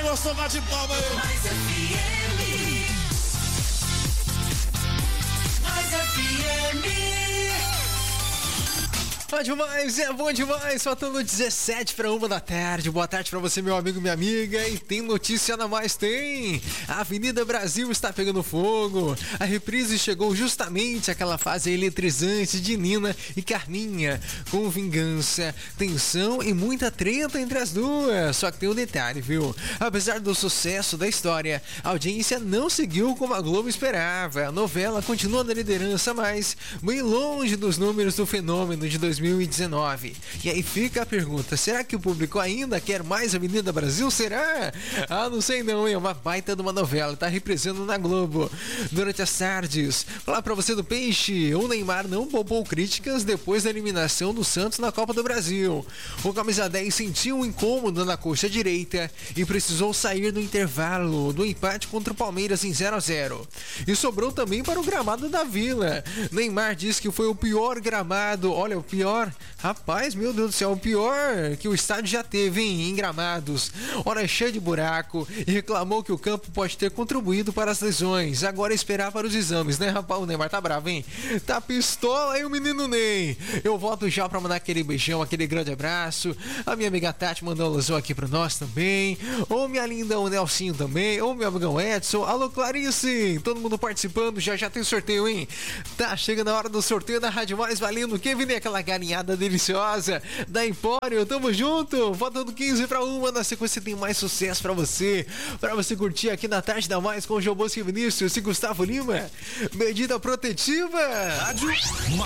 uma salva de palma aí. Mais FM. Bom demais, faltando 17 para 1 da tarde. Boa tarde para você, meu amigo, minha amiga. E tem notícia na mais, tem. A Avenida Brasil está pegando fogo. A reprise chegou justamente àquela fase eletrizante de Nina e Carminha, com vingança, tensão e muita treta entre as duas. Só que tem um detalhe, viu? Apesar do sucesso da história, a audiência não seguiu como a Globo esperava. A novela continua na liderança, mas bem longe dos números do fenômeno de 2019. E aí fica a pergunta, será que o público ainda quer mais Avenida Brasil? Será? Ah, não sei não, é uma baita de uma novela, tá reprisando na Globo durante as tardes. Falar pra você do Peixe, o Neymar não poupou críticas depois da eliminação do Santos na Copa do Brasil. O camisa 10 sentiu um incômodo na coxa direita e precisou sair no intervalo do empate contra o Palmeiras em 0-0. E sobrou também para o gramado da Vila. Neymar diz que foi o pior gramado, olha, o pior, rapaz, meu Deus do céu, o pior que o estádio já teve, hein, em Gramados. Hora cheia de buraco, e reclamou que o campo pode ter contribuído para as lesões. Agora é esperar para os exames, né, rapaz? O Neymar tá bravo, hein? Tá pistola aí o menino Ney. Eu volto já para mandar aquele beijão, aquele grande abraço. A minha amiga Tati mandou um alusão aqui para nós também. Ô, minha linda, o Nelsinho também. Ô, meu amigão Edson. Alô, Clarice. Todo mundo participando, já tem sorteio, hein? Tá chegando a hora do sorteio da Rádio Mais valendo o que, Vini? Aquela galinhada deliciosa da Empório, tamo junto, faltando 15 para 1, na sequência tem mais sucesso pra você curtir aqui na Tarde da Mais com o João Bosco e Vinícius e Gustavo Lima. Medida protetiva. Rádio